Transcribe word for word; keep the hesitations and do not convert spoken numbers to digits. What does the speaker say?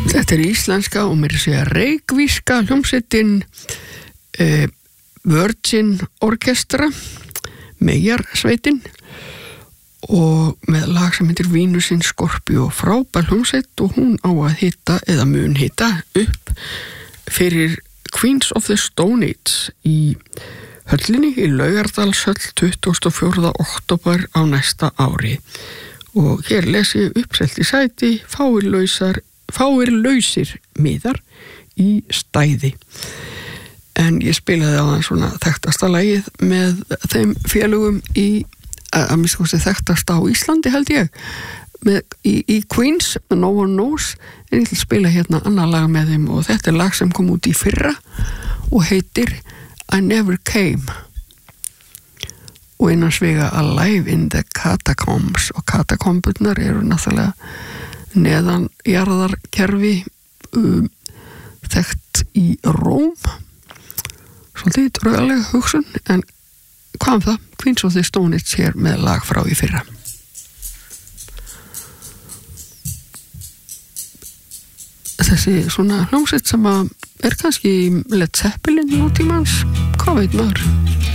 Þetta er íslenska og mér sé að reykvíska hljómsveitin eh, Virgin Orchestra, Meyjarsveitin, og með lag sem heitir Vínusinn Skorpíó, frábær hljómsveit og hún á að hitta eða mun hitta upp fyrir Queens of the Stone Age í höllinni í Laugardalshöll tuttugasta og fjórða október á næsta ári. Og hér lesi ég uppselt í sæti fáir lausar, fáir lausir miðar í stæði. En ég spilaði á þann svona þekktasta lagið með þeim félugum í, að minnst kosti þekktasta á Íslandi held ég, með, í, í Queens, No One Knows, en ég ætla að spila hérna annað lag með þeim og þetta er lag sem kom út í fyrra og heitir I Never Came. Og innan svega Alive in the Catacombs, og katakomburnar eru náttúrulega neðan jarðarkerfi um, þekkt í Róm, svolítið draugaleg hugsun, en hvað um það? Queens of the Stone Age hér með lag frá í fyrra. Þessi svona hljómsveit sem að er kannski Led Zeppelin nútímans, hvað veit maður?